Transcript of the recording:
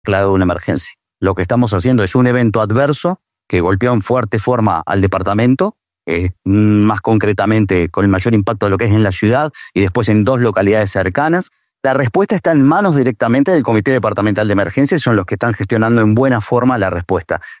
declarado una emergencia. Lo que estamos haciendo es un evento adverso que golpeó en fuerte forma al departamento, más concretamente con el mayor impacto de lo que es en la ciudad y después en 2 localidades cercanas. La respuesta está en manos directamente del Comité Departamental de Emergencias, son los que están gestionando en buena forma la respuesta.